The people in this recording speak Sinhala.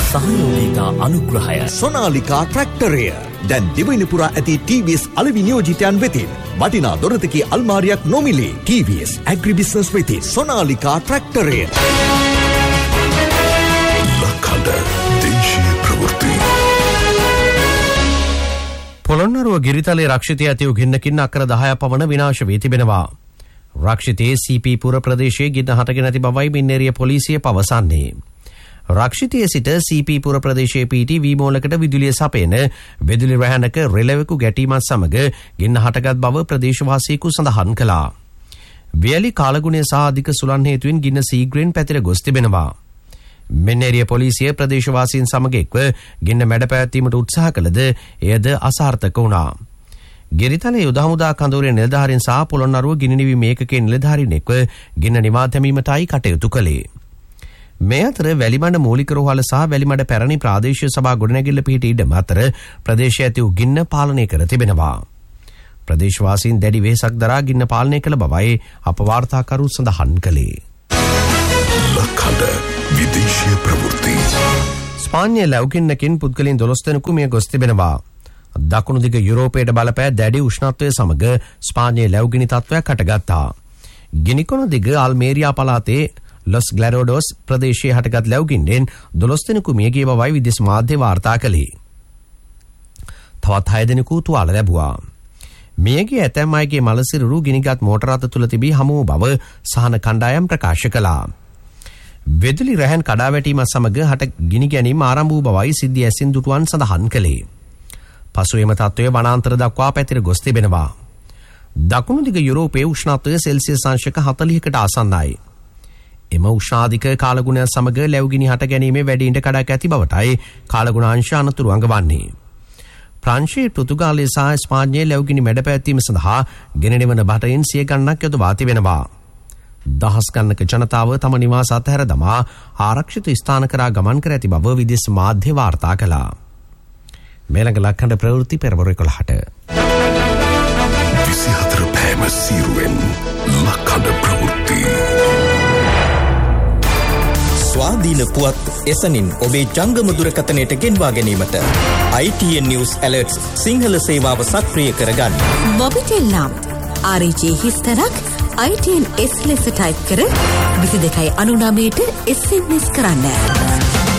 සහයෝගිතා අනුග්‍රහය. සොනාලිකා ට්‍රැක්ටරය දැන් දිවයින පුරා ඇති TVS අලෙවි නියෝජිතයන් වෙතින් වටිනා දොරතකී අල්මාරියක් නොමිලේ. TVS ඇග්‍රිබිස්නස් වෙතින් සොනාලිකා ට්‍රැක්ටරය. ලකඩ දේශීය ප්‍රවෘත්ති. පොළොන්නරුව ගිරිතලයේ රක්ෂිතය ඇතිව ගින්නකින් අක්කර 10 පමණ විනාශ වී තිබෙනවා. රක්ෂිතයේ CP පුර ප්‍රදේශයේ ගින්න හටගෙන ඇති බවයි මින්නේරිය පොලිසිය පවසන්නේ. රක්ෂිතයේ සිට CP පුර ප්‍රදේශයේ පිහිටි වීමෝලකට විදුලිය සපයන විදුලි රැහැනක රෙලවකු ගැටීමත් සමග ගින්න හටගත් බව ප්‍රදේශවාසීකු සඳහන් කළා. වියලි කාලගුණය සහ අධික සුළං හේතුවෙන් ගින්න සීග්‍රයෙන් පැතිර ගොස් තිබෙනවා. මෙන්නේරිය පොලිසිය ප්‍රදේශවාසීන් සමග එක්ව ගින්න මැඩ පැවැත්වීමට උත්සාහ කළද එයද අසාර්ථක වුණා. ගෙරිතලේ යුද හමුදා කඳවුරේ නිලධාරීන් සහ පොළොන්නරුව ගිනි නිවීම ඒකකයේ නිලධාරීන් එක්ව ගින්න නිවා දැමීමටයි කටයුතු කළේ. මේ අතර වැලිමඩ මූලික රෝහල සහ වැලිමඩ පැරණි ප්‍රාදේශීය සභා ගොඩනැගිල්ල පිහිටි ඉඩම අතර ප්‍රදේශයේ ඇති වූ ගින්න පාලනය කර තිබෙනවා. ප්‍රදේශවාසීන් දැඩි වෙහෙසක් දරා ගින්න පාලනය කළ බවයි අප වාර්තාකරු සඳහන් කළේ. ලකඩ විදේශීය ප්‍රවෘත්ති. ස්පාඤ්ඤ ලැබුගින්නකින් පුද්ගලයන් 12 දෙනෙකු මිය ගොස් තිබෙනවා. දකුණු දිග යුරෝපයට බලපෑ දැඩි උෂ්ණත්වය සමග ස්පාඤ්ඤයේ ලැබුගිනි තත්ත්වයක් හටගත්තා. ගිනිකොන දිග අල්මේරියා පළාතේ ලොස් ග්ලැරෝඩෝස් ප්‍රදේශයේ හටගත් ලැබුගින්නෙන් 12 දෙනෙකු මිය ගිය බවයි විදේශ මාධ්‍ය වාර්තා කළේ. තවත් 6 දෙනෙකු තුවාල ලැබුවා. මියගිය ඇතැම් අයගේ මලසිරුරු ගිනිගත් මෝටර රථ තුල තිබී හමු වූ බව සහන කණ්ඩායම් ප්‍රකාශ කළා. විදුලි රැහැන් කඩා වැටීමත් සමග හට ගිනි ගැනීම ආරම්භ වූ බවයි සිද්ධිය ඇසින් දුටුවන් සඳහන් කළේ. පසුවේම තත්ත්වය වනාන්තර දක්වා පැතිර ගොස් තිබෙනවා. දකුණු දිග යුරෝපයේ උෂ්ණත්වය සෙල්සියස් අංශක 40කට ආසන්නයි. එම උෂ්ණාධික කාලගුණය සමග ලැබුගිනි හට ගැනීමේ වැඩිින්ට කඩක් ඇති බවටයි කාලගුණාංශ අනතුරු අඟවන්නේ. ප්‍රංශයේ පෘතුගාලයේ සහ ස්පාඤ්ඤයේ ලැබුගිනි මැඩ පැවැත්වීම සඳහා ගෙනෙනවන බටයින් 100 ගණනක් යොදවා තිබෙනවා. දහස් ගණනක ජනතාව තම නිවාස අතහැර දමා ආරක්ෂිත ස්ථාන කරා ගමන් කර ඇති බව විදේශ මාධ්‍ය වාර්තා කළා. මේලඟ ලක්කඩ ප්‍රවෘත්ති පෙරවරු 11ට 24 පෑම සීරුවෙන් ලක්කඩ ප්‍රවෘත්ති. ස්වාධීන පුවත් එසනින් ඔබේ ජංගම දුරකථනයට ගෙන්වා ගැනීමට ITN News Alerts සිංහල සේවාව සක්‍රිය කරගන්න. මොබිටෙල් නම් RJ හිස්තරක් ITN S ලෙස ටයිප් කර 2299ට SMS කරන්න.